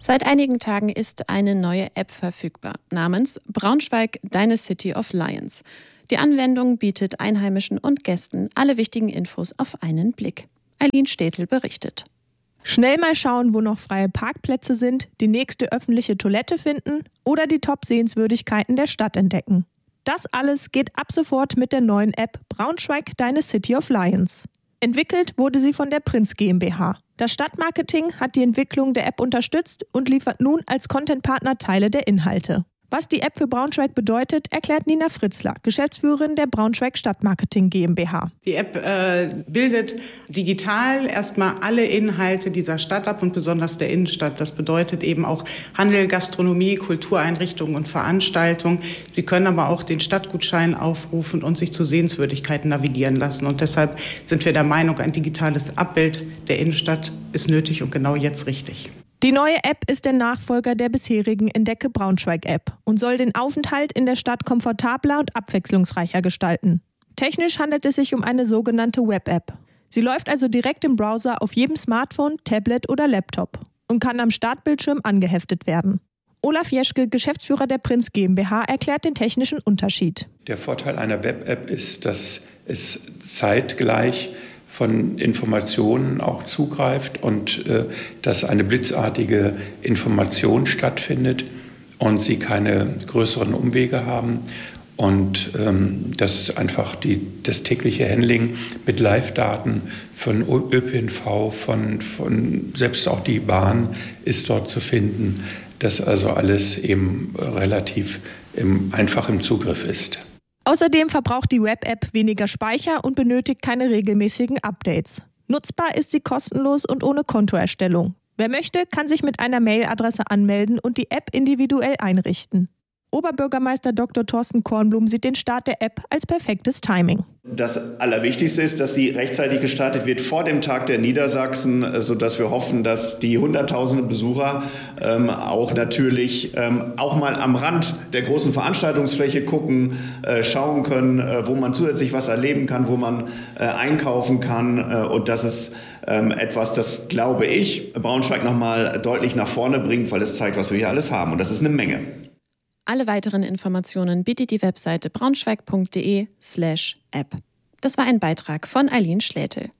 Seit einigen Tagen ist eine neue App verfügbar, namens Braunschweig Deine City of Lions. Die Anwendung bietet Einheimischen und Gästen alle wichtigen Infos auf einen Blick. Eileen Städtel berichtet. Schnell mal schauen, wo noch freie Parkplätze sind, die nächste öffentliche Toilette finden oder die Top-Sehenswürdigkeiten der Stadt entdecken. Das alles geht ab sofort mit der neuen App Braunschweig Deine City of Lions. Entwickelt wurde sie von der Prinz GmbH. Das Stadtmarketing hat die Entwicklung der App unterstützt und liefert nun als Contentpartner Teile der Inhalte. Was die App für Braunschweig bedeutet, erklärt Nina Fritzler, Geschäftsführerin der Braunschweig Stadtmarketing GmbH. Die App bildet digital erstmal alle Inhalte dieser Stadt ab und besonders der Innenstadt. Das bedeutet eben auch Handel, Gastronomie, Kultureinrichtungen und Veranstaltungen. Sie können aber auch den Stadtgutschein aufrufen und sich zu Sehenswürdigkeiten navigieren lassen. Und deshalb sind wir der Meinung, ein digitales Abbild der Innenstadt ist nötig und genau jetzt richtig. Die neue App ist der Nachfolger der bisherigen Entdecke Braunschweig-App und soll den Aufenthalt in der Stadt komfortabler und abwechslungsreicher gestalten. Technisch handelt es sich um eine sogenannte Web-App. Sie läuft also direkt im Browser auf jedem Smartphone, Tablet oder Laptop und kann am Startbildschirm angeheftet werden. Olaf Jeschke, Geschäftsführer der Prinz GmbH, erklärt den technischen Unterschied. Der Vorteil einer Web-App ist, dass es zeitgleich von Informationen auch zugreift und dass eine blitzartige Information stattfindet und Sie keine größeren Umwege haben und dass einfach das tägliche Handling mit Live-Daten von ÖPNV, von selbst auch die Bahn ist dort zu finden, dass also alles eben relativ einfach im Zugriff ist. Außerdem verbraucht die Web-App weniger Speicher und benötigt keine regelmäßigen Updates. Nutzbar ist sie kostenlos und ohne Kontoerstellung. Wer möchte, kann sich mit einer Mailadresse anmelden und die App individuell einrichten. Oberbürgermeister Dr. Thorsten Kornblum sieht den Start der App als perfektes Timing. Das Allerwichtigste ist, dass sie rechtzeitig gestartet wird vor dem Tag der Niedersachsen, sodass wir hoffen, dass die hunderttausende Besucher auch natürlich auch mal am Rand der großen Veranstaltungsfläche gucken, schauen können, wo man zusätzlich was erleben kann, wo man einkaufen kann. Und das ist etwas, das, glaube ich, Braunschweig nochmal deutlich nach vorne bringt, weil es zeigt, was wir hier alles haben. Und das ist eine Menge. Alle weiteren Informationen bietet die Webseite braunschweig.de/app. Das war ein Beitrag von Eileen Städtel.